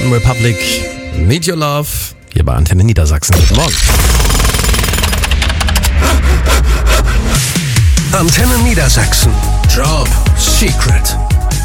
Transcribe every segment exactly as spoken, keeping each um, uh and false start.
One Republic, Need Your Love, hier bei Antenne Niedersachsen. Guten Morgen. Antenne Niedersachsen. Job Secret.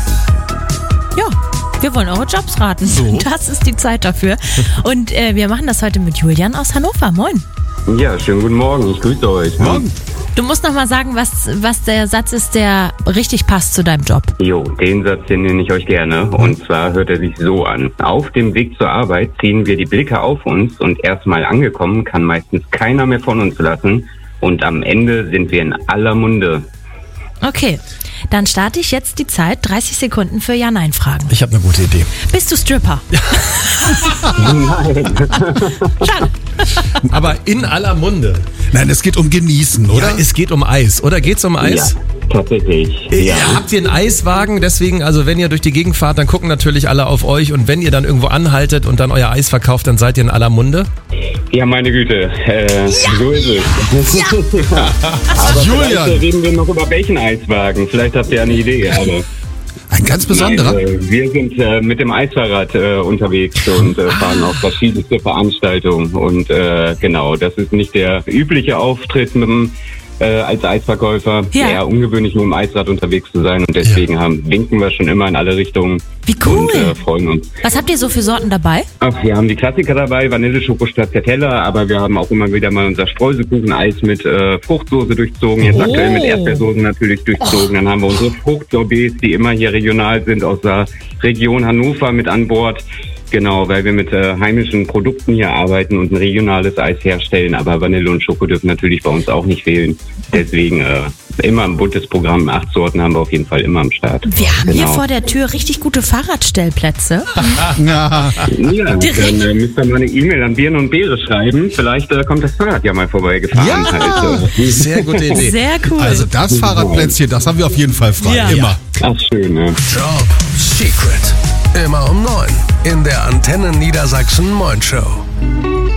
Ja, wir wollen eure Jobs raten. So. Das ist die Zeit dafür. Und äh, wir machen das heute mit Julian aus Hannover. Moin. Ja, schönen guten Morgen. Ich grüße euch. Morgen. Du musst noch mal sagen, was, was der Satz ist, der richtig passt zu deinem Job. Jo, den Satz, den nenne ich euch gerne. Und zwar hört er sich so an. Auf dem Weg zur Arbeit ziehen wir die Blicke auf uns und erstmal angekommen kann meistens keiner mehr von uns lassen. Und am Ende sind wir in aller Munde. Okay, dann starte ich jetzt die Zeit. dreißig Sekunden für Ja-Nein-Fragen. Ich habe eine gute Idee. Bist du Stripper? Nein. Schade. Aber in aller Munde. Nein, es geht um Genießen, oder? Ja, es geht um Eis. Oder geht's um Eis? Ja, tatsächlich. Ja. Ja. Habt ihr einen Eiswagen? Deswegen, also wenn ihr durch die Gegend fahrt, dann gucken natürlich alle auf euch. Und wenn ihr dann irgendwo anhaltet und dann euer Eis verkauft, dann seid ihr in aller Munde. Ja, meine Güte. Äh, so ist es. Ja. Aber Julian. vielleicht äh, reden wir noch über welchen Eiswagen. Vielleicht habt ihr eine Idee. Aber Ein ganz besonderer. Nein, äh, wir sind äh, mit dem Eisfahrrad äh, unterwegs und äh, fahren auf verschiedenste Veranstaltungen. Und äh, genau, das ist nicht der übliche Auftritt mit dem, äh, als Eisverkäufer. Ja. Eher ungewöhnlich, mit dem Eisrad unterwegs zu sein. Und deswegen Ja. haben, winken wir schon immer in alle Richtungen. Wie cool. Und äh, freuen uns. Was habt ihr so für Sorten dabei? Ach, wir haben die Klassiker dabei, Vanille, Schoko, Stracciatella, aber wir haben auch immer wieder mal unser Streusekuchen-Eis mit äh, Fruchtsoße durchzogen, jetzt Oh. aktuell mit Erdbeersoßen natürlich durchzogen. Dann haben wir unsere Fruchtsorbets, die immer hier regional sind, aus der Region Hannover mit an Bord. Genau, weil wir mit äh, heimischen Produkten hier arbeiten und ein regionales Eis herstellen, aber Vanille und Schoko dürfen natürlich bei uns auch nicht fehlen. Deswegen äh, immer ein buntes Programm, acht Sorten haben wir auf jeden Fall immer am Start. Wir haben hier Genau. vor der Tür richtig gute Fahrradstellplätze. Ja. Ja, dann äh, müsst ihr mal eine E-Mail an Birne und Beere schreiben. Vielleicht äh, kommt das Fahrrad ja mal vorbeigefahren. Ja. Halt, äh. Sehr gute Idee. Sehr cool. Also das Fahrradplätzchen, das haben wir auf jeden Fall frei. Ja. Immer. Ach, schön, ne? Job Secret. Immer um neun in der Antenne Niedersachsen Moin Show.